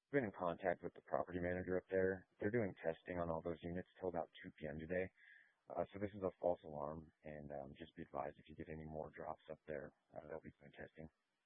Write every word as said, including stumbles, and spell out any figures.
been in contact with the property manager up there. They're doing testing on all those units till about two p m today. Uh, so this is a false alarm, and um, just be advised if you get any more drops up there, uh, they'll be doing testing.